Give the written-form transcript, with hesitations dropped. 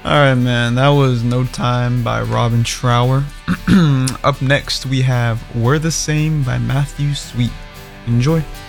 Alright, man, that was No Time by Robin Trower. Up next, we have We're the Same by Matthew Sweet. Enjoy.